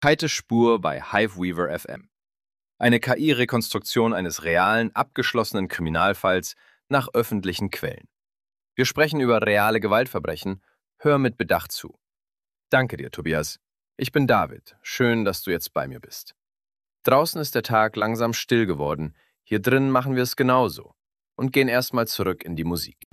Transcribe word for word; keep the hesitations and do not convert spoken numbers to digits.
Kalte Spur bei Hiveweaver F M. Eine K I-Rekonstruktion eines realen, abgeschlossenen Kriminalfalls nach öffentlichen Quellen. Wir sprechen über reale Gewaltverbrechen. Hör mit Bedacht zu. Danke dir, Tobias. Ich bin David. Schön, dass du jetzt bei mir bist. Draußen ist der Tag langsam still geworden. Hier drin machen wir es genauso und gehen erstmal zurück in die Musik.